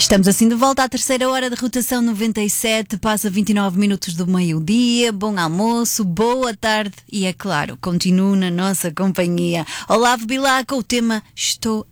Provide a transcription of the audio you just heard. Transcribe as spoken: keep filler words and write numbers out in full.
Estamos assim de volta à terceira hora de rotação noventa e sete, passa vinte e nove minutos do meio-dia, bom almoço, boa tarde e, é claro, continuo na nossa companhia. Olavo Bilac com o tema Estou